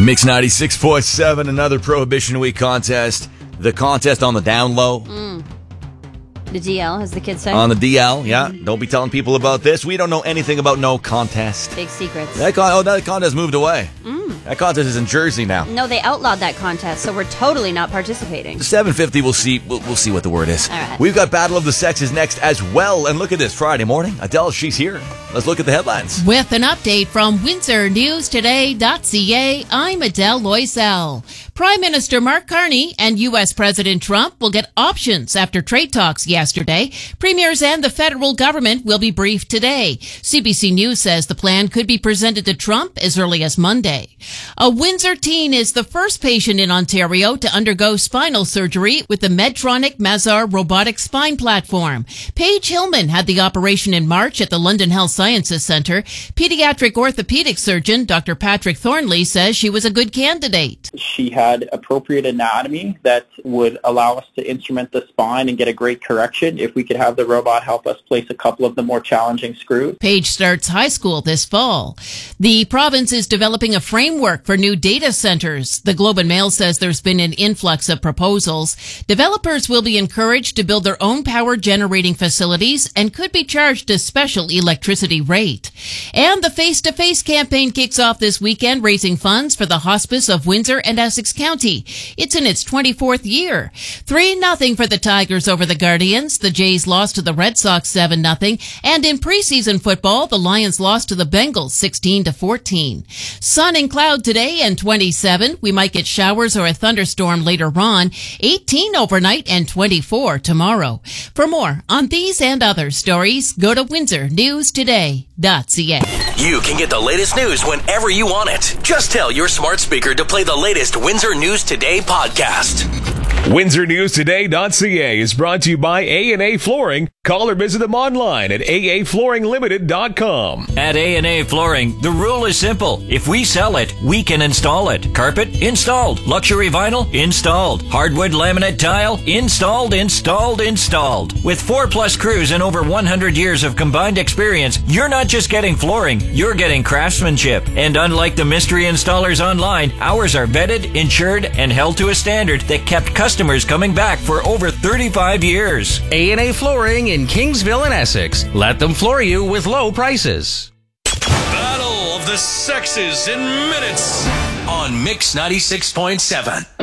Mix 96.7, another Prohibition Week contest. The contest on the down low. The DL, as the kids say. On the DL, yeah. Don't be telling people about this. We don't know anything about no contest. Big secrets. That contest moved away. That contest is in Jersey now. No, they outlawed that contest, so we're totally not participating. 7:50, we'll see what the word is. All right. We've got Battle of the Sexes next as well. And look at this, Friday morning. Adele, she's here. Let's look at the headlines. With an update from WindsorNewsToday.ca, I'm Adele Loisel. Prime Minister Mark Carney and U.S. President Trump will get options after trade talks yesterday. Premiers and the federal government will be briefed today. CBC News says the plan could be presented to Trump as early as Monday. A Windsor teen is the first patient in Ontario to undergo spinal surgery with the Medtronic Mazar robotic spine platform. Paige Hillman had the operation in March at the London Health Sciences Centre. Pediatric orthopedic surgeon Dr. Patrick Thornley says she was a good candidate. She had appropriate anatomy that would allow us to instrument the spine and get a great correction if we could have the robot help us place a couple of the more challenging screws. Paige starts high school this fall. The province is developing a framework for new data centers. The Globe and Mail says there's been an influx of proposals. Developers will be encouraged to build their own power generating facilities and could be charged a special electricity rate. And the Face-to-Face campaign kicks off this weekend, raising funds for the Hospice of Windsor and Essex County. It's in its 24th year. 3-0 for the Tigers over the Guardians. The Jays lost to the Red Sox 7-0. And in preseason football, the Lions lost to the Bengals 16-14. Sun and cloud today and 27. We might get showers or a thunderstorm later on. 18 overnight and 24 tomorrow. For more on these and other stories, go to WindsorNewsToday.ca. You can get the latest news whenever you want it. Just tell your smart speaker to play the latest Windsor News Today podcast. WindsorNewsToday.ca is brought to you by A&A Flooring. Call or visit them online at aaflooringlimited.com. At A&A Flooring, the rule is simple. If we sell it, we can install it. Carpet? Installed. Luxury vinyl? Installed. Hardwood laminate tile? Installed. With 4+ crews and over 100 years of combined experience, you're not just getting flooring, you're getting craftsmanship. And unlike the mystery installers online, ours are vetted, insured, and held to a standard that kept customers coming back for over 35 years. A&A Flooring in Kingsville and Essex. Let them floor you with low prices. Battle of the Sexes in minutes on Mix 96.7.